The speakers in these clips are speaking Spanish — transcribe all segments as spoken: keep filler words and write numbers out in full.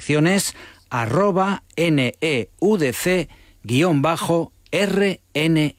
redacción es arroba neudc guión bajo rne.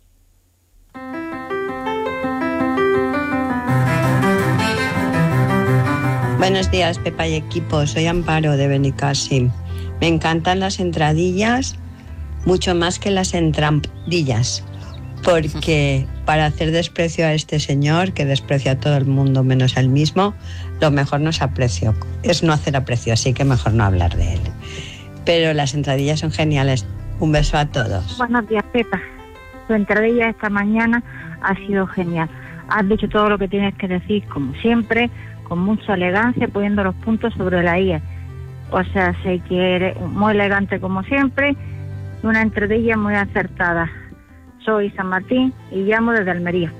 Buenos días, Pepa y equipo. Soy Amparo de Benicassim. Me encantan las entradillas mucho más que las entrampillas, porque para hacer desprecio a este señor, que desprecia a todo el mundo menos a él mismo, lo mejor no es aprecio, es no hacer aprecio, así que mejor no hablar de él. Pero las entradillas son geniales. Un beso a todos. Buenos días, Pepa. Tu entradilla esta mañana ha sido genial. Has dicho todo lo que tienes que decir, como siempre, con mucha elegancia, poniendo los puntos sobre la I. O sea, sé que eres muy elegante como siempre, una entradilla muy acertada. Soy San Martín y llamo desde Almería.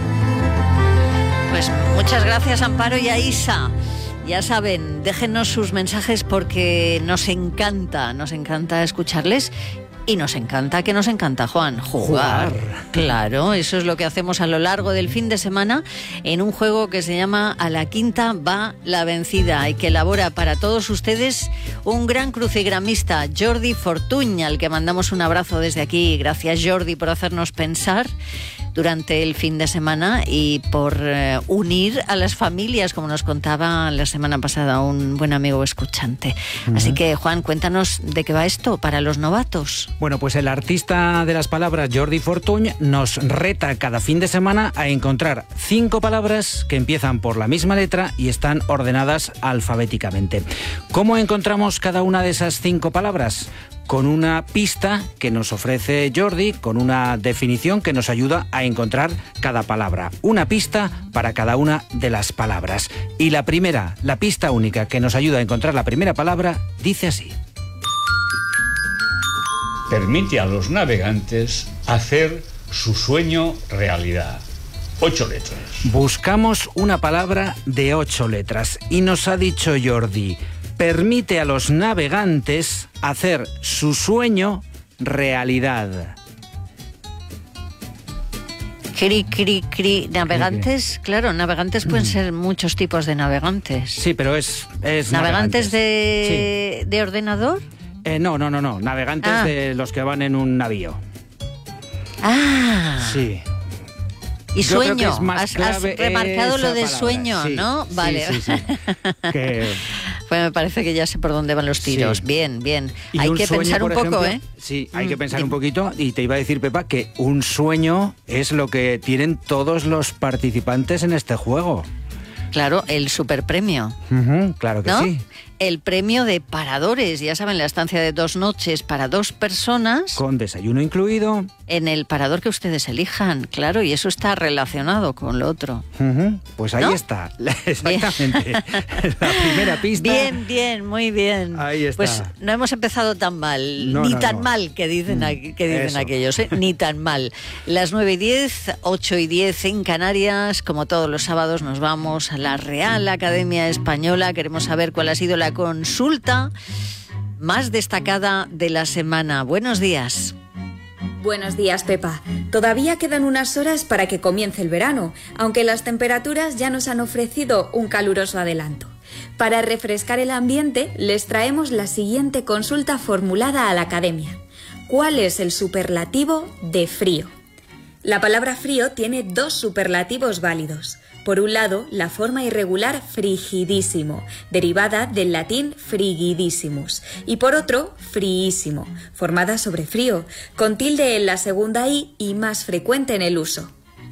Pues muchas gracias, Amparo y a Isa. Ya saben, déjenos sus mensajes porque nos encanta, nos encanta escucharles. Y nos encanta, ¿qué nos encanta, Juan? Jugar. Jugar. Claro, eso es lo que hacemos a lo largo del fin de semana en un juego que se llama A la Quinta va la vencida y que elabora para todos ustedes un gran crucigramista, Jordi Fortuny, al que mandamos un abrazo desde aquí. Gracias, Jordi, por hacernos pensar durante el fin de semana y por eh, unir a las familias, como nos contaba la semana pasada un buen amigo escuchante. Uh-huh. Así que, Juan, cuéntanos de qué va esto para los novatos. Bueno, pues el artista de las palabras, Jordi Fortuny, nos reta cada fin de semana a encontrar cinco palabras que empiezan por la misma letra y están ordenadas alfabéticamente. ¿Cómo encontramos cada una de esas cinco palabras? Con una pista que nos ofrece Jordi, con una definición que nos ayuda a encontrar cada palabra. Una pista para cada una de las palabras. Y la primera, la pista única que nos ayuda a encontrar la primera palabra, dice así. Permite a los navegantes hacer su sueño realidad. Ocho letras. Buscamos una palabra de ocho letras y nos ha dicho Jordi: permite a los navegantes hacer su sueño realidad. Cri, cri, cri. Navegantes, cri, cri. Claro, navegantes pueden mm. ser muchos tipos de navegantes. Sí, pero es... es ¿Navegantes, navegantes de, sí. de ordenador? Eh, no, no, no, no. Navegantes ah. de los que van en un navío. Ah. Sí. Y Yo sueño, creo que es más has, has remarcado lo de palabra. Sueño, Sí, ¿no? Sí, vale. Sí, sí. que... Pues me parece que ya sé por dónde van los tiros. Sí. Bien, bien. Y hay que sueño, pensar un poco, ejemplo, ¿eh? Sí, hay mm, que pensar sí. un poquito. Y te iba a decir, Pepa, que un sueño es lo que tienen todos los participantes en este juego. Claro, el superpremio. Uh-huh, claro que ¿no? sí. El premio de paradores, ya saben, la estancia de dos noches para dos personas. Con desayuno incluido. En el parador que ustedes elijan, claro, y eso está relacionado con lo otro. Uh-huh. Pues ahí ¿no? está, exactamente. La primera pista. Bien, bien, muy bien. Ahí está. Pues no hemos empezado tan mal, no, ni no, tan no. mal, que dicen, mm, que dicen eso. aquellos, ¿eh? Ni tan mal. Las nueve y diez, ocho y diez en Canarias, como todos los sábados nos vamos a la Real Academia Española. Queremos saber cuál ha sido la consulta más destacada de la semana. Buenos días. Buenos días, Pepa. Todavía quedan unas horas para que comience el verano, aunque las temperaturas ya nos han ofrecido un caluroso adelanto. Para refrescar el ambiente, les traemos la siguiente consulta formulada a la Academia. ¿Cuál es el superlativo de frío? La palabra frío tiene dos superlativos válidos. Por un lado, la forma irregular frigidísimo, derivada del latín frigidissimus, y por otro, friísimo, formada sobre frío, con tilde en la segunda i y más frecuente en el uso.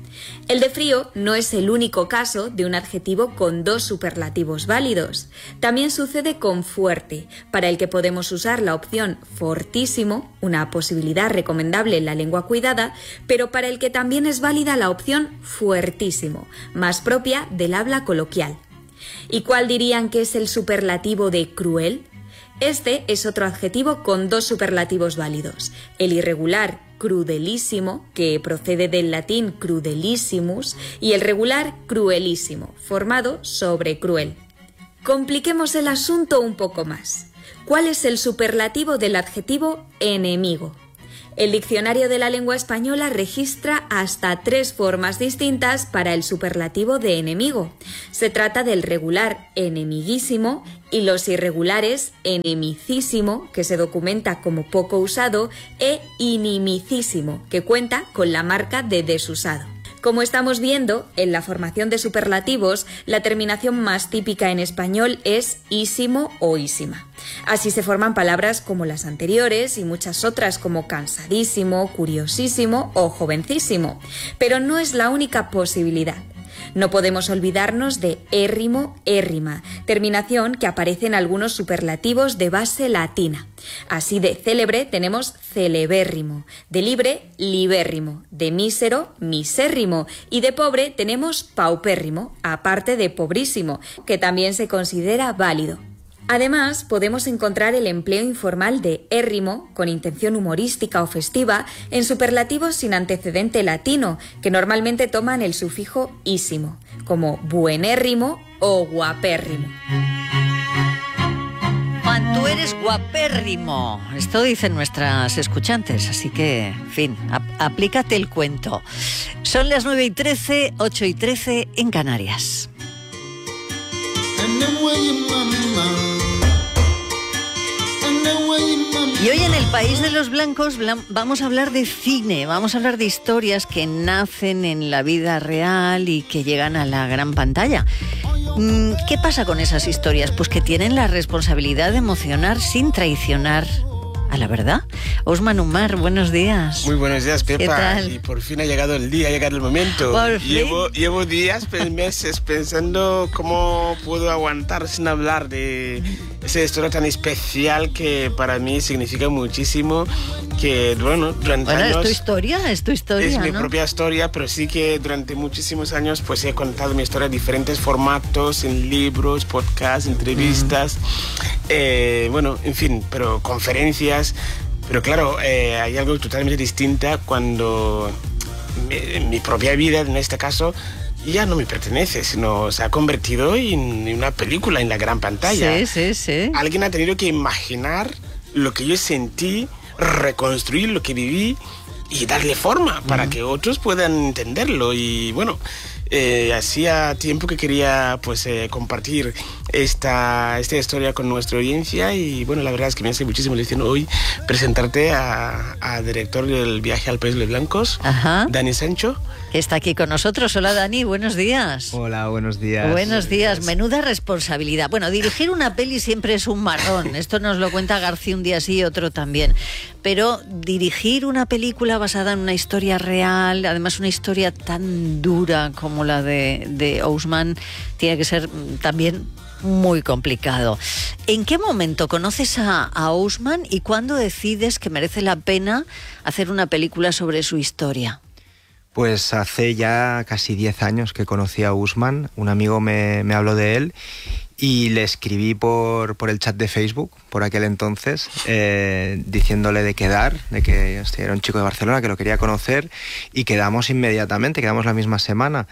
El de frío no es el único caso de un adjetivo con dos superlativos válidos. También sucede con fuerte, para el que podemos usar la opción fortísimo, una posibilidad recomendable en la lengua cuidada, pero para el que también es válida la opción fuertísimo, más propia del habla coloquial. ¿Y cuál dirían que es el superlativo de cruel? Este es otro adjetivo con dos superlativos válidos, el irregular crudelísimo, que procede del latín crudelissimus, y el regular cruelísimo, formado sobre cruel. Compliquemos el asunto un poco más. ¿Cuál es el superlativo del adjetivo enemigo? El Diccionario de la Lengua Española registra hasta tres formas distintas para el superlativo de enemigo. Se trata del regular enemiguísimo y los irregulares enemicísimo, que se documenta como poco usado, e inimicísimo, que cuenta con la marca de desusado. Como estamos viendo, en la formación de superlativos, la terminación más típica en español es ísimo o ísima. Así se forman palabras como las anteriores y muchas otras como cansadísimo, curiosísimo o jovencísimo. Pero no es la única posibilidad. No podemos olvidarnos de érrimo, érrima, terminación que aparece en algunos superlativos de base latina. Así de célebre tenemos celebérrimo, de libre, libérrimo, de mísero, misérrimo y de pobre tenemos paupérrimo, aparte de pobrísimo, que también se considera válido. Además, podemos encontrar el empleo informal de érrimo, con intención humorística o festiva, en superlativos sin antecedente latino, que normalmente toman el sufijo ísimo, como buenérrimo o guapérrimo. Juan, tú eres guapérrimo. Esto dicen nuestras escuchantes, así que, en fin, ap- aplícate el cuento. Son las nueve y trece, ocho y trece en Canarias. Y hoy en el País de los Blancos vamos a hablar de cine, vamos a hablar de historias que nacen en la vida real y que llegan a la gran pantalla. ¿Qué pasa con esas historias? Pues que tienen la responsabilidad de emocionar sin traicionar a la verdad. Osman Umar, buenos días. Muy buenos días, Pepa. ¿Qué tal? Y por fin ha llegado el día, ha llegado el momento. Por fin. Llevo, llevo días, meses pensando cómo puedo aguantar sin hablar de esa historia tan especial que para mí significa muchísimo. Que, bueno, durante bueno, años... es tu historia, es tu historia, Es mi ¿no? propia historia, pero sí que durante muchísimos años pues he contado mi historia en diferentes formatos, en libros, podcasts, entrevistas, mm. eh, bueno, en fin, pero conferencias. Pero claro, eh, hay algo totalmente distinto cuando mi, mi propia vida, en este caso, ya no me pertenece, sino se ha convertido en una película en la gran pantalla. Sí, sí, sí. Alguien ha tenido que imaginar lo que yo sentí, reconstruir lo que viví y darle forma para mm. que otros puedan entenderlo. Y bueno, eh, hacía tiempo que quería pues eh, compartir esta, esta historia con nuestra audiencia y bueno, la verdad es que me hace muchísimo ilusión hoy presentarte a, a director del viaje al País de los Blancos, Ajá. Dani Sancho. Que está aquí con nosotros. Hola Dani, buenos días. Hola, buenos días. Buenos días, menuda responsabilidad. Bueno, dirigir una peli siempre es un marrón, esto nos lo cuenta García un día sí y otro también, pero dirigir una película basada en una historia real, además una historia tan dura como la de, de Ousmane, tiene que ser también muy complicado. ¿En qué momento conoces a, a Ousmane y cuándo decides que merece la pena hacer una película sobre su historia? Pues hace ya casi diez años que conocí a Ousmane, un amigo me, me habló de él y le escribí por, por el chat de Facebook, por aquel entonces, eh, diciéndole de quedar, de que este era un chico de Barcelona que lo quería conocer y quedamos inmediatamente, quedamos la misma semana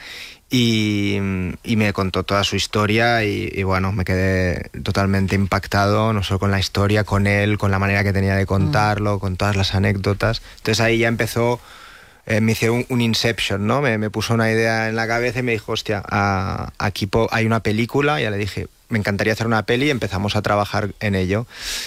y, y me contó toda su historia y, y bueno, me quedé totalmente impactado, no solo con la historia, con él, con la manera que tenía de contarlo, mm. con todas las anécdotas. Entonces ahí ya empezó... Eh, me hice un, un Inception, ¿no? Me, me puso una idea en la cabeza y me dijo, hostia, a, aquí po, hay una película. Y ya le dije, me encantaría hacer una peli y empezamos a trabajar en ello.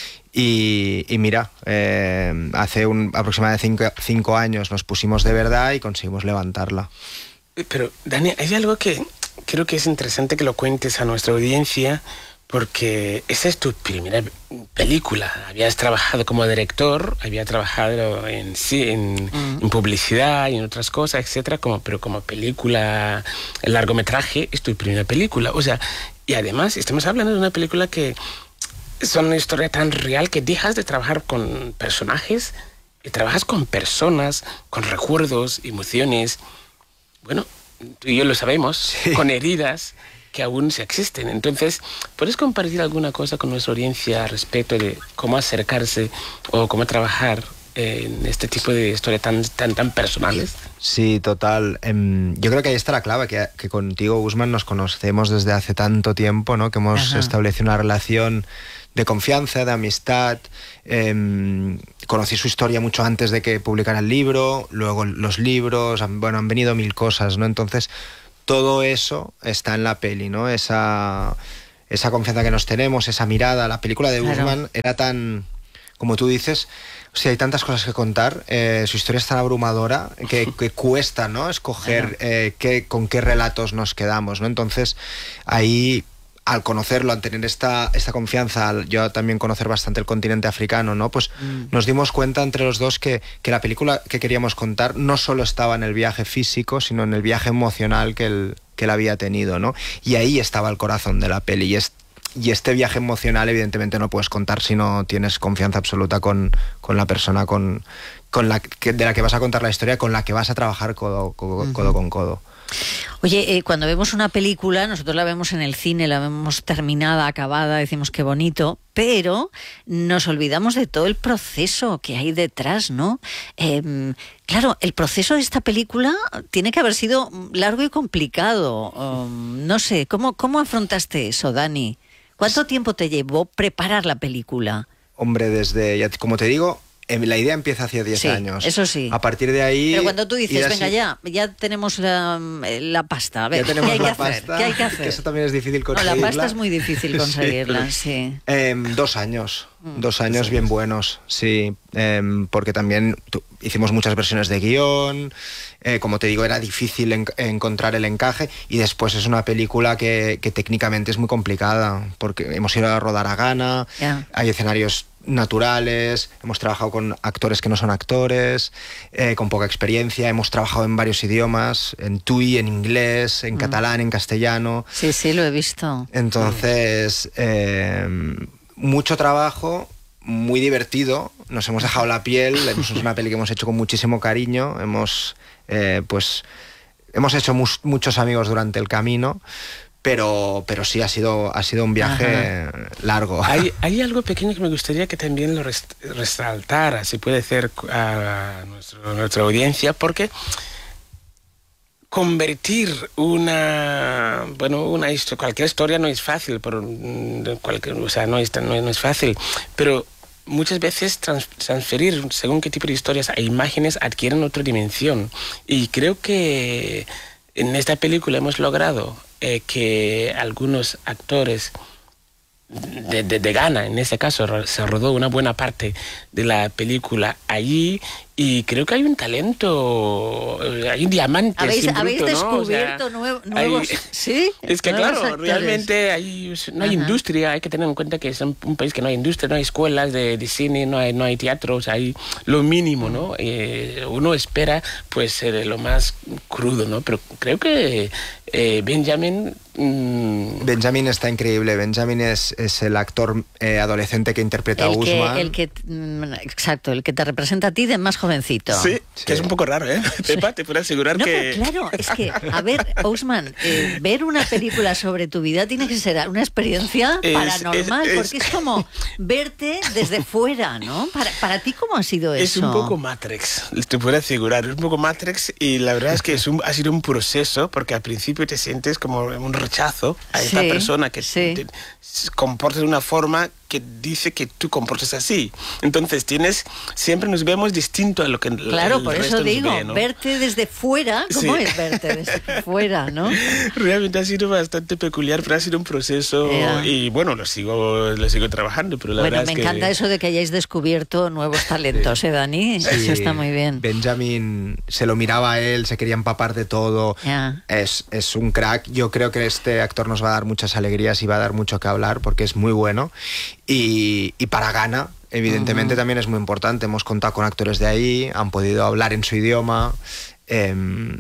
Y, y mira, eh, hace un, aproximadamente cinco, cinco años nos pusimos de verdad y conseguimos levantarla. Pero, Dani, hay algo que creo que es interesante que lo cuentes a nuestra audiencia, porque esa es tu primera película. Habías trabajado como director, había trabajado en, sí, en, mm. en publicidad y en otras cosas, etcétera, como, pero como película, el largometraje, es tu primera película. O sea, y además estamos hablando de una película que es una historia tan real que dejas de trabajar con personajes y trabajas con personas, con recuerdos, emociones. Bueno, tú y yo lo sabemos, sí. Con heridas que aún se existen. Entonces, ¿puedes compartir alguna cosa con nuestra audiencia respecto de cómo acercarse o cómo trabajar en este tipo de historias tan, tan, tan personales. Sí, total. Um, yo creo que ahí está la clave, que, que contigo, Usman, nos conocemos desde hace tanto tiempo, ¿no? Que hemos Ajá. establecido una relación de confianza, de amistad. Eh, conocí su historia mucho antes de que publicara el libro, luego los libros, han, bueno, han venido mil cosas, ¿no? Entonces, todo eso está en la peli, ¿no? Esa, esa confianza que nos tenemos, esa mirada. La película de claro. Usman era tan, como tú dices, o sea, hay tantas cosas que contar, eh, su historia es tan abrumadora que, que cuesta, ¿no? Escoger eh, qué, con qué relatos nos quedamos, ¿no? Entonces, ahí, al conocerlo, al tener esta, esta confianza, al yo también conocer bastante el continente africano, ¿no? Pues mm. nos dimos cuenta entre los dos que, que la película que queríamos contar no solo estaba en el viaje físico, sino en el viaje emocional que él, que él había tenido, ¿no? Y ahí estaba el corazón de la peli. Y, es, y este viaje emocional, evidentemente, no puedes contar si no tienes confianza absoluta con, con la persona con, con la que, de la que vas a contar la historia, con la que vas a trabajar codo, codo, uh-huh. codo con codo. Oye, eh, cuando vemos una película, nosotros la vemos en el cine, la vemos terminada, acabada, decimos qué bonito, pero nos olvidamos de todo el proceso que hay detrás, ¿no? Eh, claro, el proceso de esta película tiene que haber sido largo y complicado. Um, no sé, ¿cómo, ¿cómo afrontaste eso, Dani? ¿Cuánto tiempo te llevó preparar la película? Hombre, desde, ya, como te digo, la idea empieza hace diez sí, años. Eso sí. A partir de ahí... Pero cuando tú dices, así, venga ya, ya tenemos la, la pasta, a ver, ya tenemos ¿qué hay la que pasta, hacer? ¿Qué hay que hacer? Que eso también es difícil conseguirla. No, la pasta es muy difícil conseguirla, sí. sí. Eh, dos años, mm, dos años sí, bien buenos, sí. Eh, porque también tu, hicimos muchas versiones de guión, eh, como te digo, era difícil en, encontrar el encaje, y después es una película que, que técnicamente es muy complicada, porque hemos ido a rodar a Ghana, yeah. hay escenarios naturales, hemos trabajado con actores que no son actores, eh, con poca experiencia, hemos trabajado en varios idiomas, en tui, en inglés, en mm. catalán, en castellano. Sí, sí, lo he visto. Entonces, eh, mucho trabajo, muy divertido, nos hemos dejado la piel, es una peli que hemos hecho con muchísimo cariño, hemos, eh, pues, hemos hecho mu- muchos amigos durante el camino. Pero, pero sí, ha sido, ha sido un viaje Ajá. largo. Hay, hay algo pequeño que me gustaría que también lo rest- resaltara, si puede ser, a nuestro, nuestra audiencia, porque convertir una, bueno, una historia, cualquier historia no es fácil, pero, cualquier, o sea, no es, no, no es fácil, pero muchas veces trans, transferir según qué tipo de historias a imágenes adquieren otra dimensión. Y creo que en esta película hemos logrado eh, que algunos actores de, de, de Ghana, en este caso, se rodó una buena parte de la película allí, y creo que hay un talento, hay un diamante. ¿Habéis, bruto, ¿habéis ¿no? descubierto o sea, nuevo, nuevos? Hay, sí. Es que claro, actores. Realmente hay, no hay Ajá. industria, hay que tener en cuenta que es un, un país que no hay industria, no hay escuelas de, de cine, no hay, no hay teatros, hay lo mínimo, ¿no? Eh, uno espera, pues, eh, lo más crudo, ¿no? Pero creo que eh, Benjamin... Mmm... Benjamin está increíble. Benjamin es, es el actor eh, adolescente que interpreta el a Usman. Que, el que, exacto, el que te representa a ti de más jovencito. Sí, sí. Que es un poco raro, ¿eh? Pepa, te puedo asegurar no, que... Claro, es que, a ver, Usman, eh, ver una película sobre tu vida tiene que ser una experiencia es, paranormal, es, es, porque es como verte desde fuera, ¿no? Para, para ti, ¿cómo ha sido eso? Es un poco Matrix, te puedo asegurar, es un poco Matrix, y la verdad es que es un, ha sido un proceso, porque al principio te sientes como un rechazo a esta sí, persona que sí. te, te comporta de una forma que dice que tú comportas así. Entonces tienes, siempre nos vemos distinto a lo que claro, el por resto eso digo, ve, ¿no? Verte desde fuera, ¿cómo sí. es verte desde fuera, no? Realmente ha sido bastante peculiar, pero ha sido un proceso yeah. y bueno, lo sigo, lo sigo trabajando, pero la bueno, verdad me es que... encanta eso de que hayáis descubierto nuevos talentos, ¿eh, Dani? Sí. Eso está muy bien. Benjamin se lo miraba a él, se quería empapar de todo, yeah. es, es un crack. Yo creo que este actor nos va a dar muchas alegrías y va a dar mucho que hablar porque es muy bueno. Y, y para Ghana, evidentemente, uh-huh. también es muy importante. Hemos contado con actores de ahí, han podido hablar en su idioma. Eh,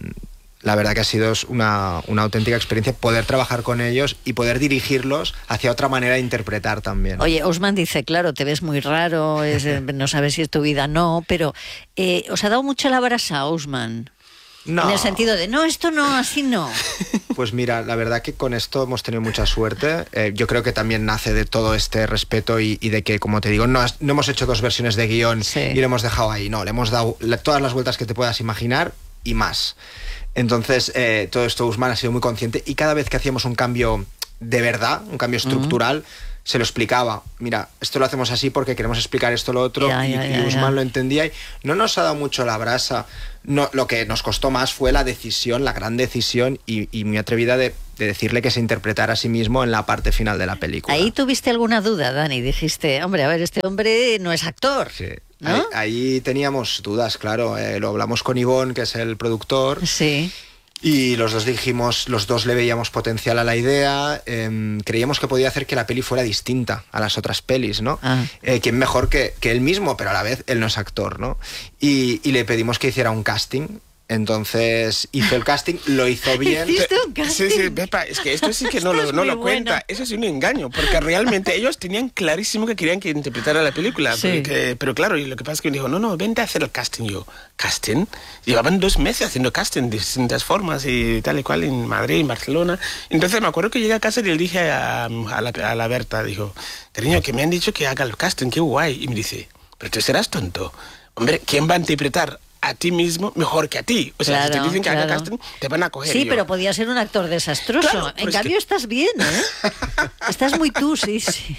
la verdad que ha sido una, una auténtica experiencia poder trabajar con ellos y poder dirigirlos hacia otra manera de interpretar también. Oye, Usman dice, claro, te ves muy raro, es, no sabes si es tu vida, no, pero eh, ¿os ha dado mucho la brasa, Usman? No. En el sentido de, no, esto no, así no. Pues mira, la verdad que con esto hemos tenido mucha suerte. Eh, yo creo que también nace de todo este respeto y, y de que, como te digo, no, has, no hemos hecho dos versiones de guión sí. y lo hemos dejado ahí. No, le hemos dado la, todas las vueltas que te puedas imaginar y más. Entonces, eh, todo esto Usman ha sido muy consciente y cada vez que hacíamos un cambio de verdad, un cambio estructural, uh-huh. se lo explicaba. Mira, esto lo hacemos así porque queremos explicar esto, lo otro, ya, y, ya, ya, y Usman ya. lo entendía y no nos ha dado mucho la brasa. No, lo que nos costó más fue la decisión, la gran decisión y, y muy atrevida de, de decirle que se interpretara a sí mismo en la parte final de la película. Ahí tuviste alguna duda, Dani, dijiste, hombre, a ver, este hombre no es actor. Sí. ¿No? Ahí, ahí teníamos dudas, claro. Eh, lo hablamos con Ivonne, que es el productor. Sí. Y los dos dijimos, los dos le veíamos potencial a la idea, eh, creíamos que podía hacer que la peli fuera distinta a las otras pelis, ¿no? Ah. Eh, ¿Quién mejor que, que él mismo? Pero a la vez él no es actor, ¿no? Y, y le pedimos que hiciera un casting. Entonces hizo el casting, lo hizo bien. ¿Hiciste un casting? Sí, sí, Pepa, es que esto sí que no, lo, no lo cuenta. Bueno. Eso es un engaño, porque realmente ellos tenían clarísimo que querían que interpretara la película. Sí. Porque, pero claro, y lo que pasa es que me dijo, no, no, vente a hacer el casting. Yo, ¿casting? Llevaban dos meses haciendo casting de distintas formas y tal y cual en Madrid, en Barcelona. Entonces me acuerdo que llegué a casa y le dije a, a, la, a la Berta, dijo, cariño, que me han dicho que haga el casting, qué guay. Y me dice, pero tú serás tonto. Hombre, ¿quién va a interpretar a ti mismo mejor que a ti? O sea, claro, si te dicen que claro. haga casting, te van a coger. Sí, yo. pero podía ser un actor desastroso. Claro, en cambio, que... estás bien, ¿eh? Estás muy tú, sí, sí.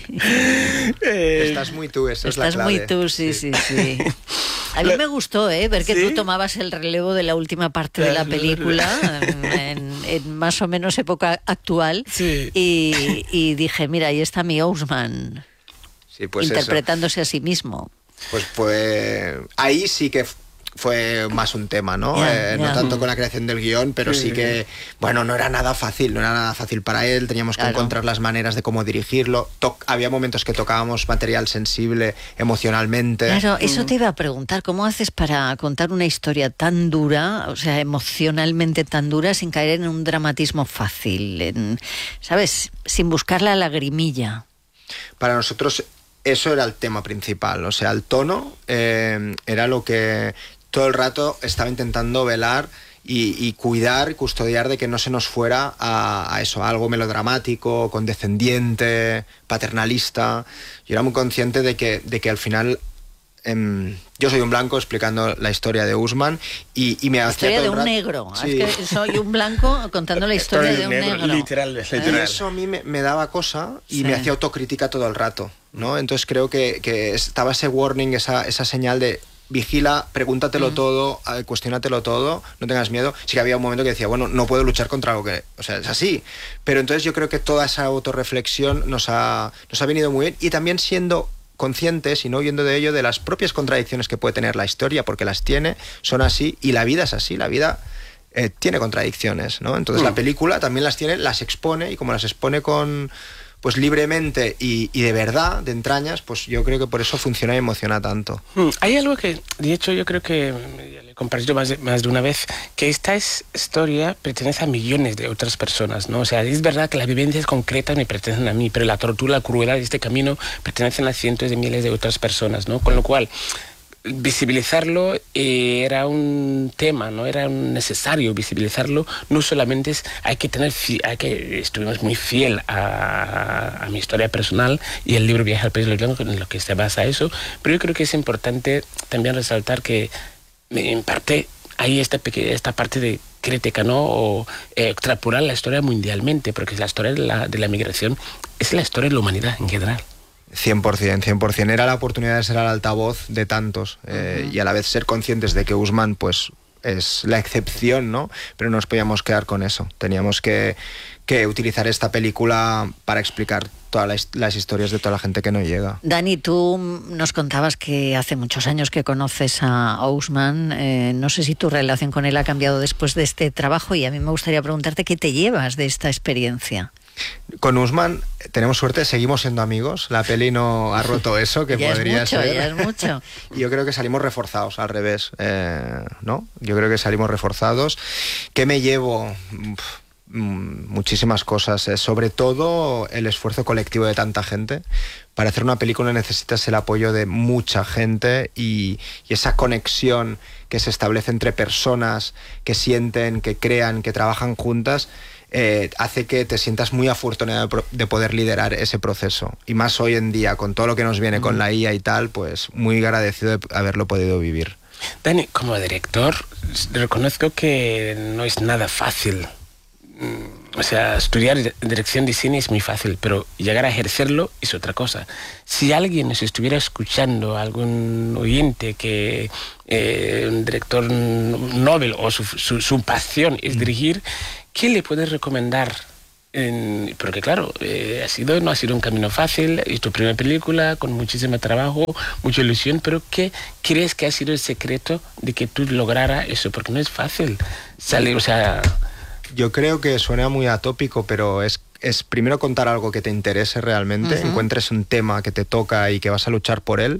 Eh, estás muy tú, eso es la clave. Estás muy tú, sí, sí, sí. A mí me gustó, ¿eh? Ver que ¿Sí? tú tomabas el relevo de la última parte de la película, en, en más o menos época actual, sí. y, y dije, mira, ahí está mi Usman, sí, pues interpretándose eso. a sí mismo. Pues, pues ahí sí que fue más un tema, ¿no? Yeah, eh, yeah. No tanto con la creación del guión, pero sí, sí que, bueno, no era nada fácil, no era nada fácil para él, teníamos que claro. encontrar las maneras de cómo dirigirlo. To- había momentos que tocábamos material sensible emocionalmente. Claro, eso mm. te iba a preguntar, ¿cómo haces para contar una historia tan dura, o sea, emocionalmente tan dura, sin caer en un dramatismo fácil, en, ¿sabes? Sin buscar la lagrimilla. Para nosotros eso era el tema principal, o sea, el tono eh, era lo que todo el rato estaba intentando velar y, y cuidar, custodiar de que no se nos fuera a, a eso, a algo melodramático, condescendiente, paternalista. Yo era muy consciente de que, de que al final eh, yo soy un blanco explicando la historia de Usman y, y me hacía historia todo de el un rato... negro, sí. Es que soy un blanco contando la historia de un negro, negro. Literal, literal. Y eso a mí me, me daba cosa y sí. me hacía autocrítica todo el rato, ¿no? Entonces creo que, que estaba ese warning, esa, esa señal de vigila, pregúntatelo mm. todo, cuestiónatelo todo, no tengas miedo. Sí que había un momento que decía, bueno, no puedo luchar contra algo que... O sea, es así. Pero entonces yo creo que toda esa autorreflexión nos ha, nos ha venido muy bien y también siendo conscientes y no huyendo de ello de las propias contradicciones que puede tener la historia, porque las tiene, son así y la vida es así, la vida eh, tiene contradicciones, ¿no? Entonces mm. la película también las tiene, las expone y como las expone con... pues libremente y, y de verdad, de entrañas, pues yo creo que por eso funciona y emociona tanto. Mm, hay algo que, de hecho, yo creo que le he compartido más de, más de una vez, que esta es, historia pertenece a millones de otras personas, ¿no? O sea, es verdad que las vivencias concretas me pertenecen a mí, pero la tortura, la crueldad de este camino pertenecen a cientos de miles de otras personas, ¿no? Con lo cual, visibilizarlo eh, era un tema, no era necesario visibilizarlo. No solamente es, hay que tener, hay que estuvimos muy fiel a, a mi historia personal y el libro Viaje al País de los Blancos en lo que se basa eso, pero yo creo que es importante también resaltar que en parte hay esta pequeña, esta parte de crítica, ¿no? O eh, extrapolar la historia mundialmente, porque la historia de la, de la migración es la historia de la humanidad en general. cien por ciento, cien por ciento. Era la oportunidad de ser el altavoz de tantos eh, uh-huh. y a la vez ser conscientes de que Usman pues es la excepción, ¿no? Pero no nos podíamos quedar con eso. Teníamos que, que utilizar esta película para explicar todas las, las historias de toda la gente que no llega. Dani, tú nos contabas que hace muchos años que conoces a Usman. Eh, no sé si tu relación con él ha cambiado después de este trabajo y a mí me gustaría preguntarte qué te llevas de esta experiencia. Con Usman tenemos suerte, seguimos siendo amigos. La peli no ha roto eso, que ya podría es mucho, ser. Ya es mucho. Y yo creo que salimos reforzados, al revés, eh, ¿no? Yo creo que salimos reforzados. ¿Qué me llevo? Uf, muchísimas cosas, eh, sobre todo el esfuerzo colectivo de tanta gente. Para hacer una película necesitas el apoyo de mucha gente y, y esa conexión que se establece entre personas que sienten, que crean, que trabajan juntas. eh, hace que te sientas muy afortunado de poder liderar ese proceso. Y más hoy en día, con todo lo que nos viene con la I A y tal, pues muy agradecido de haberlo podido vivir. Dani, como director, reconozco que no es nada fácil. O sea, estudiar dirección de cine es muy fácil, pero llegar a ejercerlo es otra cosa. Si alguien nos estuviera escuchando, algún oyente que eh, un director Nobel o su, su, su pasión es dirigir, ¿qué le puedes recomendar? En, porque claro, eh, ha sido, no ha sido un camino fácil, es tu primera película, con muchísimo trabajo, mucha ilusión, pero ¿qué crees que ha sido el secreto de que tú lograras eso? Porque no es fácil salir, o sea... Yo creo que suena muy atópico, pero es, es primero contar algo que te interese realmente, uh-huh. encuentres un tema que te toca y que vas a luchar por él,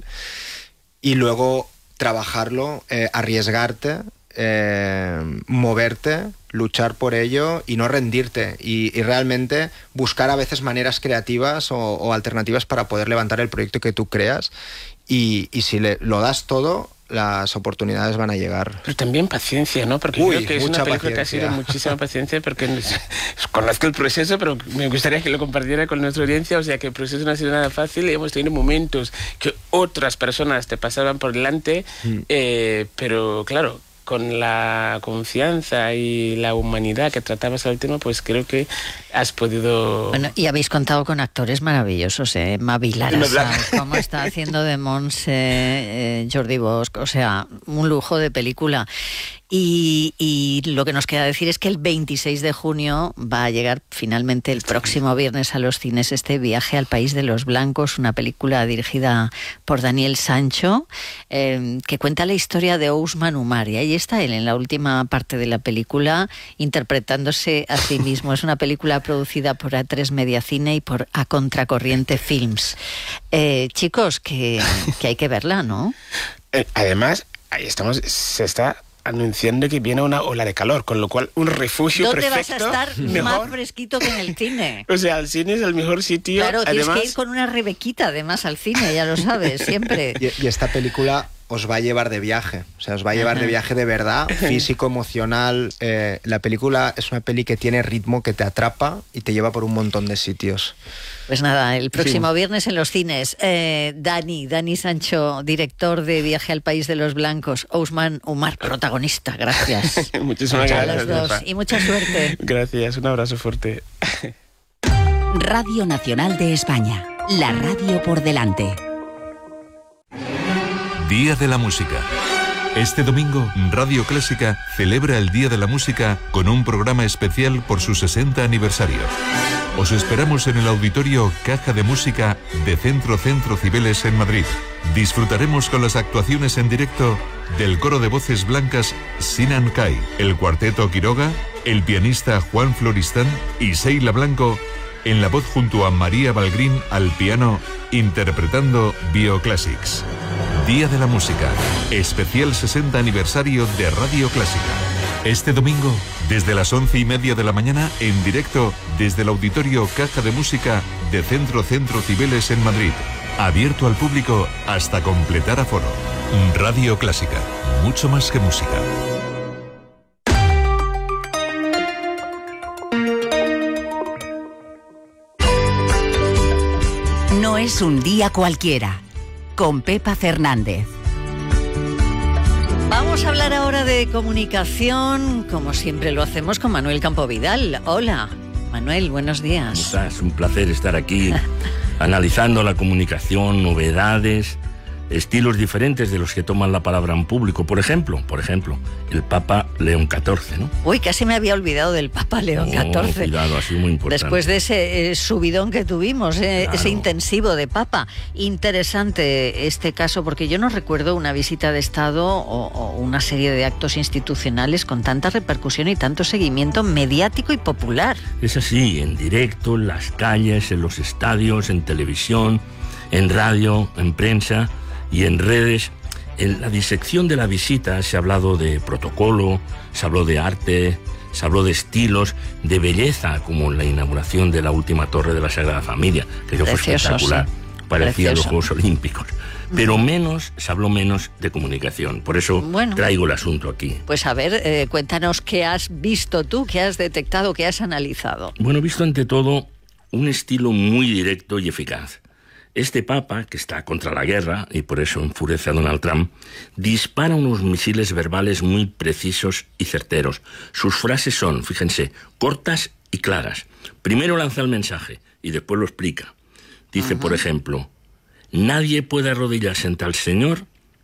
y luego trabajarlo, eh, arriesgarte, eh, moverte, luchar por ello y no rendirte, y, y realmente buscar a veces maneras creativas o, o alternativas para poder levantar el proyecto que tú creas, y, y si le, lo das todo, las oportunidades van a llegar. Pero también paciencia, ¿no? Porque Uy, creo que es una película paciencia. que ha sido muchísima paciencia, porque conozco el proceso, pero me gustaría que lo compartiera con nuestra audiencia. O sea, que el proceso no ha sido nada fácil y hemos tenido momentos que otras personas te pasaban por delante, mm. eh, pero claro, con la confianza y la humanidad que tratabas al tema, pues creo que has podido... Bueno, y habéis contado con actores maravillosos, ¿eh? Emma Vilarasa, cómo está haciendo de Montse, eh, Jordi Bosch, o sea, un lujo de película. Y, y lo que nos queda decir es que el veintiséis de junio va a llegar finalmente el próximo viernes a los cines este Viaje al País de los Blancos, una película dirigida por Daniel Sancho, eh, que cuenta la historia de Ousmane Oumar. Y ahí está él en la última parte de la película interpretándose a sí mismo. Es una película producida por A tres Media Cine y por A Contracorriente Films. Eh, chicos, que, que hay que verla, ¿no? Eh, además, ahí estamos, se está anunciando que viene una ola de calor, con lo cual un refugio ¿Dónde perfecto. ¿Dónde vas a estar mejor? Más fresquito que en el cine? O sea, el cine es el mejor sitio. Claro, además... tienes que ir con una rebequita además al cine, ya lo sabes, siempre. Y, y esta película os va a llevar de viaje, o sea, os va a llevar Ajá. de viaje de verdad, físico, emocional. Eh, la película es una peli que tiene ritmo, que te atrapa y te lleva por un montón de sitios. Pues nada, el próximo sí. viernes en los cines. Eh, Dani, Dani Sancho, director de Viaje al País de los Blancos. Ousmane Oumar, protagonista. Gracias. Muchísimas a gracias. Los dos. Y mucha suerte. Gracias, un abrazo fuerte. Radio Nacional de España, la radio por delante. Día de la Música. Este domingo, Radio Clásica celebra el Día de la Música con un programa especial por su sesenta aniversario. Os esperamos en el auditorio Caja de Música de Centro Centro Cibeles en Madrid. Disfrutaremos con las actuaciones en directo del coro de voces blancas Sinan Kai, el cuarteto Quiroga, el pianista Juan Floristán y Seila Blanco en la voz junto a María Balgrín al piano, interpretando Bioclassics. Día de la Música, especial sesenta aniversario de Radio Clásica. Este domingo, desde las once y media de la mañana, en directo desde el auditorio Caja de Música de Centro Centro Cibeles en Madrid. Abierto al público hasta completar aforo. Radio Clásica, mucho más que música. No es un día cualquiera. Con Pepa Fernández. Vamos a hablar ahora de comunicación, como siempre lo hacemos con Manuel Campovidal. Hola, Manuel, buenos días. Es un placer estar aquí analizando la comunicación, novedades, estilos diferentes de los que toman la palabra en público. Por ejemplo, por ejemplo, el Papa León catorce, ¿no? Uy, casi me había olvidado del Papa León catorce. Oh, cuidado, ha sido muy importante. Después de ese eh, subidón que tuvimos, eh, claro. ese intensivo de Papa. Interesante este caso, porque yo no recuerdo una visita de Estado o, o una serie de actos institucionales con tanta repercusión y tanto seguimiento mediático y popular. Es así, en directo, en las calles, en los estadios, en televisión, en radio, en prensa y en redes. En la disección de la visita se ha hablado de protocolo, se habló de arte, se habló de estilos, de belleza, como en la inauguración de la última torre de la Sagrada Familia, que yo fue espectacular. Sí. parecía Precioso. los Juegos Olímpicos. Pero menos, se habló menos de comunicación. Por eso Bueno. traigo el asunto aquí. Pues a ver, eh, cuéntanos qué has visto tú, qué has detectado, qué has analizado. Bueno, he visto ante todo un estilo muy directo y eficaz. Este papa, que está contra la guerra, y por eso enfurece a Donald Trump, dispara unos misiles verbales muy precisos y certeros. Sus frases son, fíjense, cortas y claras. Primero lanza el mensaje y después lo explica. Dice, uh-huh. por ejemplo, nadie puede arrodillarse ante el Señor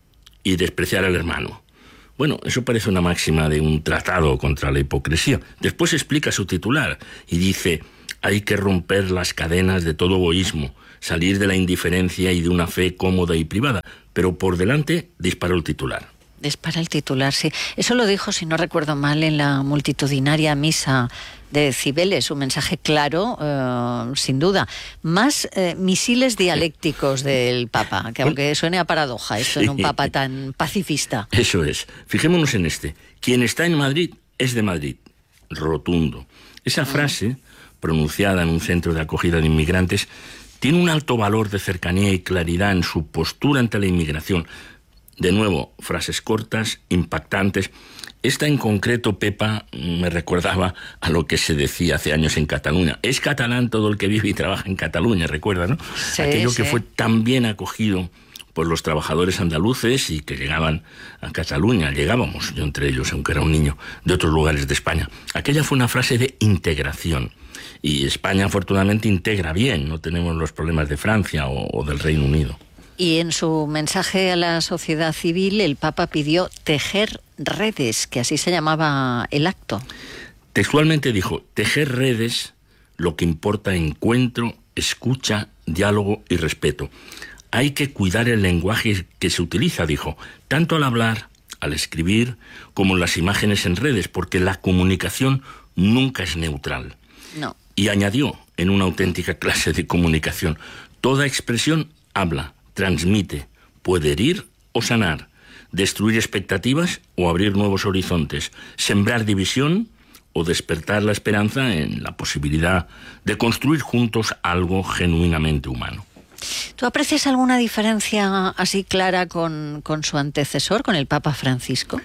y despreciar al hermano. Bueno, eso parece una máxima de un tratado contra la hipocresía. Después explica su titular y dice, hay que romper las cadenas de todo egoísmo, salir de la indiferencia y de una fe cómoda y privada. Pero por delante disparó el titular. Dispara el titular, sí. Eso lo dijo, si no recuerdo mal, en la multitudinaria misa de Cibeles, un mensaje claro, eh, sin duda. Más eh, misiles dialécticos del Papa, que aunque suene a paradoja, esto en un Papa tan pacifista. Eso es. Fijémonos en este. Quien está en Madrid es de Madrid. Rotundo. Esa frase, pronunciada en un centro de acogida de inmigrantes, tiene un alto valor de cercanía y claridad en su postura ante la inmigración. De nuevo, frases cortas, impactantes. Esta en concreto, Pepa, me recordaba a lo que se decía hace años en Cataluña. Es catalán todo el que vive y trabaja en Cataluña, ¿recuerdas, no? Sí, Aquello sí. que fue tan bien acogido por los trabajadores andaluces y que llegaban a Cataluña. Llegábamos, yo entre ellos, aunque era un niño, de otros lugares de España. Aquella fue una frase de integración. Y España, afortunadamente, integra bien. No tenemos los problemas de Francia o, o del Reino Unido. Y en su mensaje a la sociedad civil, el Papa pidió tejer redes, que así se llamaba el acto. Textualmente dijo, tejer redes, lo que importa encuentro, escucha, diálogo y respeto. Hay que cuidar el lenguaje que se utiliza, dijo, tanto al hablar, al escribir, como en las imágenes en redes, porque la comunicación nunca es neutral. No. Y añadió, en una auténtica clase de comunicación, toda expresión habla, transmite, puede herir o sanar, destruir expectativas o abrir nuevos horizontes, sembrar división o despertar la esperanza en la posibilidad de construir juntos algo genuinamente humano. ¿Tú aprecias alguna diferencia así clara con, con su antecesor, con el Papa Francisco?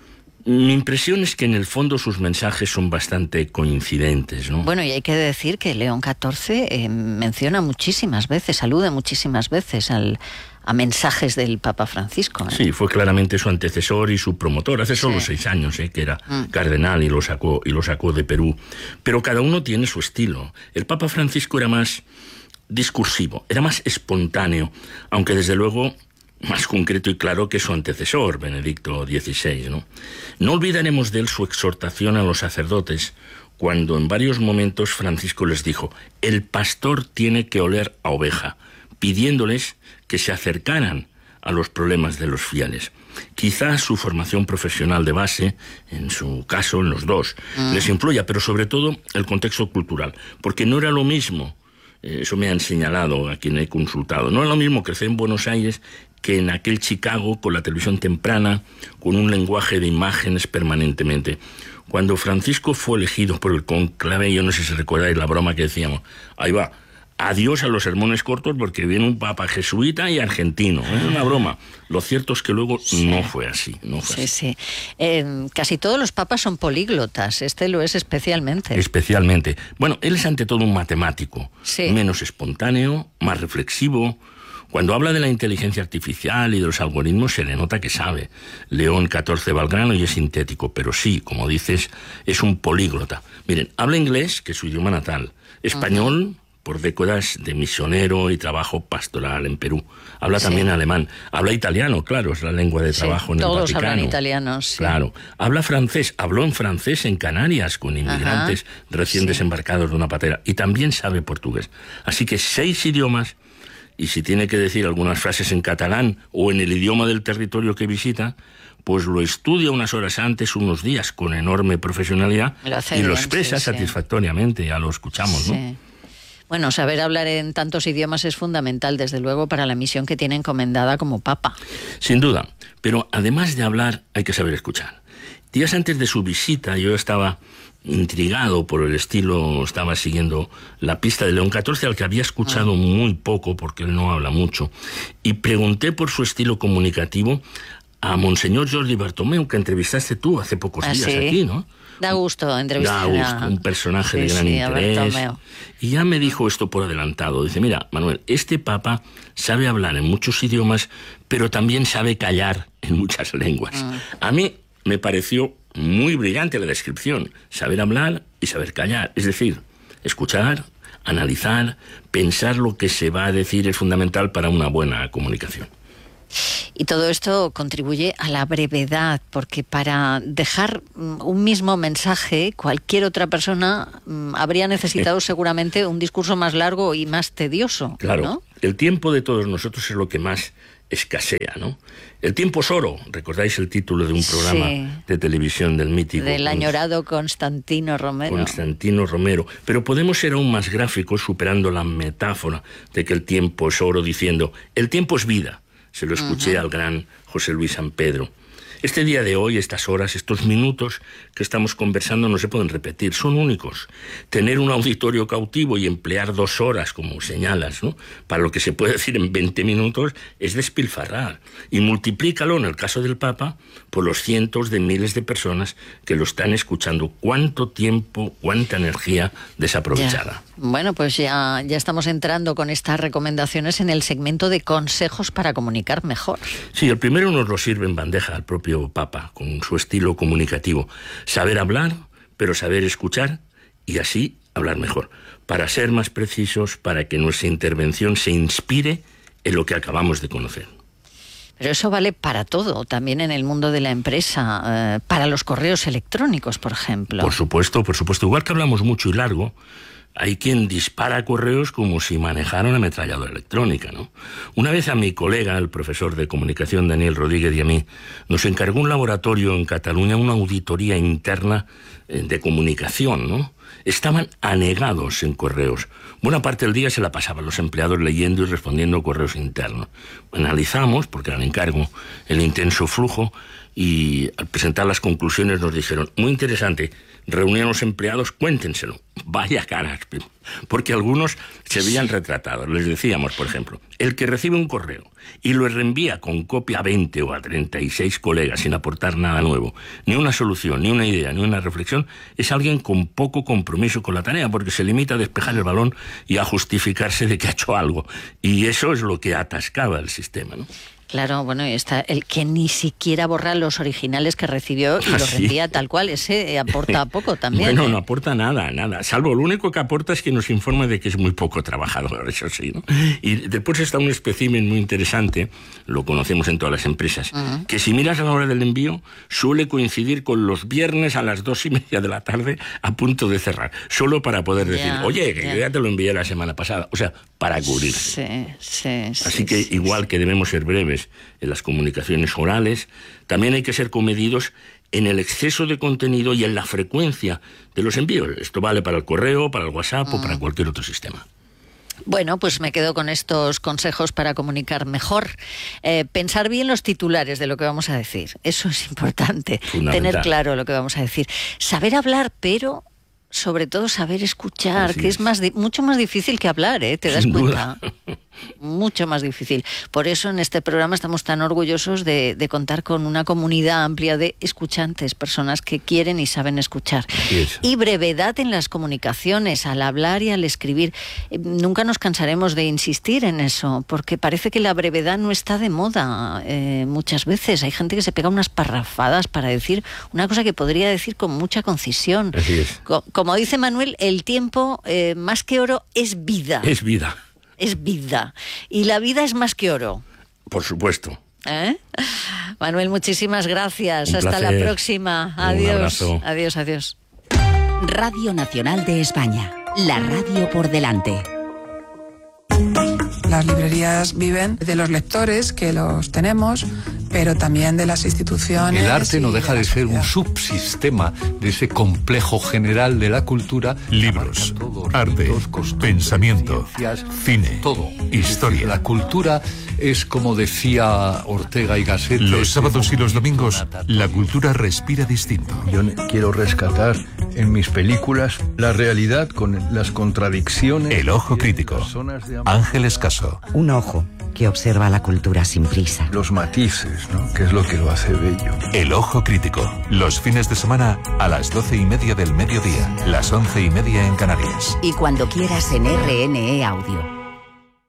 Mi impresión es que en el fondo sus mensajes son bastante coincidentes, ¿no? Bueno, y hay que decir que León catorce eh, menciona muchísimas veces, alude muchísimas veces al, a mensajes del Papa Francisco, ¿eh? Sí, fue claramente su antecesor y su promotor, hace solo Sí. seis años, ¿eh? que era Mm. cardenal y lo sacó, y lo sacó de Perú. Pero cada uno tiene su estilo. El Papa Francisco era más discursivo, era más espontáneo, aunque desde luego más concreto y claro que su antecesor, Benedicto dieciséis, ¿no? No olvidaremos de él su exhortación a los sacerdotes, cuando en varios momentos Francisco les dijo, el pastor tiene que oler a oveja, pidiéndoles que se acercaran a los problemas de los fieles. Quizás su formación profesional de base, en su caso, en los dos, mm. les influya, pero sobre todo el contexto cultural, porque no era lo mismo, eso me han señalado a quien he consultado, no era lo mismo crecer en Buenos Aires que en aquel Chicago con la televisión temprana, con un lenguaje de imágenes permanentemente. Cuando Francisco fue elegido por el conclave, yo no sé si recordáis la broma que decíamos, ahí va, adiós a los sermones cortos porque viene un papa jesuita y argentino, es una broma. Lo cierto es que luego sí. no fue así. No fue sí, así. sí. Eh, casi todos los papas son políglotas, este lo es especialmente. Especialmente. Bueno, él es ante todo un matemático, sí. menos espontáneo, más reflexivo. Cuando habla de la inteligencia artificial y de los algoritmos se le nota que sabe. León catorce va al grano y es sintético, pero sí, como dices, es un políglota. Miren, habla inglés, que es su idioma natal, español, uh-huh. por décadas de misionero y trabajo pastoral en Perú. Habla sí. también alemán. Habla italiano, claro, es la lengua de trabajo sí, en el Vaticano. Todos hablan italiano, sí. Claro. Habla francés, habló en francés en Canarias con inmigrantes uh-huh. recién sí. desembarcados de una patera. Y también sabe portugués. Así que seis idiomas. Y si tiene que decir algunas frases en catalán o en el idioma del territorio que visita, pues lo estudia unas horas antes, unos días, con enorme profesionalidad lo y bien, lo expresa sí, satisfactoriamente, sí. ya lo escuchamos, sí. ¿no? Bueno, saber hablar en tantos idiomas es fundamental, desde luego, para la misión que tiene encomendada como Papa. Sin duda, pero además de hablar hay que saber escuchar. Días antes de su visita yo estaba intrigado por el estilo, estaba siguiendo la pista de León catorce, al que había escuchado muy poco porque él no habla mucho, y pregunté por su estilo comunicativo a Monseñor Jordi Bartomeu, que entrevistaste tú hace pocos ¿Ah, días sí? aquí, ¿no? Da gusto entrevistar Da gusto, a... un personaje sí, de gran sí, a interés. Bartomeu. Y ya me dijo esto por adelantado. Dice, mira, Manuel, este papa sabe hablar en muchos idiomas, pero también sabe callar en muchas lenguas. Mm. A mí me pareció muy brillante la descripción. Saber hablar y saber callar. Es decir, escuchar, analizar, pensar lo que se va a decir es fundamental para una buena comunicación. Y todo esto contribuye a la brevedad, porque para dejar un mismo mensaje, cualquier otra persona mm, habría necesitado seguramente un discurso más largo y más tedioso. Claro, ¿no? El tiempo de todos nosotros es lo que más escasea, ¿no? El tiempo es oro. ¿Recordáis el título de un programa Sí. de televisión del mítico? Del añorado Constantino Romero. Constantino Romero. Pero podemos ser aún más gráficos superando la metáfora de que el tiempo es oro, diciendo, el tiempo es vida. Se lo escuché uh-huh. al gran José Luis San Pedro. Este día de hoy, estas horas, estos minutos que estamos conversando no se pueden repetir, son únicos. Tener un auditorio cautivo y emplear dos horas, como señalas, ¿no?, para lo que se puede decir en veinte minutos, es despilfarrar. Y multiplícalo, en el caso del Papa, por los cientos de miles de personas que lo están escuchando. ¿Cuánto tiempo, cuánta energía desaprovechada? Ya. Bueno, pues ya, ya estamos entrando con estas recomendaciones en el segmento de consejos para comunicar mejor. Sí, el primero nos lo sirve en bandeja al propio Papa, con su estilo comunicativo. Saber hablar, pero saber escuchar, y así hablar mejor. Para ser más precisos, para que nuestra intervención se inspire en lo que acabamos de conocer. Pero eso vale para todo, también en el mundo de la empresa, eh, para los correos electrónicos, por ejemplo. Por supuesto, por supuesto. Igual que hablamos mucho y largo, hay quien dispara correos como si manejara una ametralladora electrónica, ¿no? Una vez a mi colega, el profesor de comunicación Daniel Rodríguez, y a mí, nos encargó un laboratorio en Cataluña, una auditoría interna de comunicación, ¿no? Estaban anegados en correos. Buena parte del día se la pasaban los empleados leyendo y respondiendo correos internos. Analizamos, porque era el encargo, el intenso flujo, y al presentar las conclusiones nos dijeron, muy interesante, reunían los empleados, cuéntenselo. Vaya caras, porque algunos se veían retratados. Les decíamos, por ejemplo, el que recibe un correo y lo reenvía con copia a veinte o a treinta y seis colegas sin aportar nada nuevo, ni una solución, ni una idea, ni una reflexión, es alguien con poco compromiso con la tarea, porque se limita a despejar el balón y a justificarse de que ha hecho algo. Y eso es lo que atascaba el sistema, ¿no? Claro, bueno, y está el que ni siquiera borra los originales que recibió y ¿Ah, los sí? reenvía tal cual. Ese aporta poco también. Bueno, ¿eh? no aporta nada, nada. Salvo lo único que aporta es que nos informa de que es muy poco trabajador, eso sí, ¿no? Y después está un espécimen muy interesante, lo conocemos en todas las empresas, uh-huh. que si miras a la hora del envío, suele coincidir con los viernes a las dos y media de la tarde a punto de cerrar. Solo para poder decir, ya, oye, que ya. yo ya te lo envié la semana pasada. O sea, para cubrirse. Sí, sí, Así sí, que sí, igual sí. que debemos ser breves en las comunicaciones orales, también hay que ser comedidos en el exceso de contenido y en la frecuencia de los envíos. Esto vale para el correo, para el WhatsApp mm. o para cualquier otro sistema. Bueno, pues me quedo con estos consejos para comunicar mejor. Eh, pensar bien los titulares de lo que vamos a decir. Eso es importante. Tener claro lo que vamos a decir. Saber hablar, pero sobre todo saber escuchar, Así que es, es más di- mucho más difícil que hablar, ¿eh? ¿Te das Sin cuenta? duda. Mucho más difícil. Por eso en este programa estamos tan orgullosos de, de contar con una comunidad amplia de escuchantes, personas que quieren y saben escuchar. Y brevedad en las comunicaciones, al hablar y al escribir. Eh, nunca nos cansaremos de insistir en eso, porque parece que la brevedad no está de moda eh, muchas veces. Hay gente que se pega unas parrafadas para decir una cosa que podría decir con mucha concisión. Así es. Co- como dice Manuel, el tiempo, eh, más que oro, es vida. Es vida. Es vida. Y la vida es más que oro. Por supuesto. ¿Eh? Manuel, muchísimas gracias. Un Hasta placer. la próxima. Un Adiós. abrazo. Adiós, adiós. Radio Nacional de España. La radio por delante. Las librerías viven de los lectores que los tenemos, pero también de las instituciones. El arte no deja de, de ser un subsistema de ese complejo general de la cultura. Libros, arte, pensamiento, cine, todo, historia. La cultura es, como decía Ortega y Gasset, los sábados y los domingos la cultura respira distinto. Yo quiero rescatar en mis películas la realidad con las contradicciones. El ojo crítico. Ángel Escaso. Un ojo que observa la cultura sin prisa. Los matices, ¿no? Que es lo que lo hace bello. El ojo crítico. Los fines de semana a las doce y media del mediodía, las once y media en Canarias. Y cuando quieras en R N E Audio.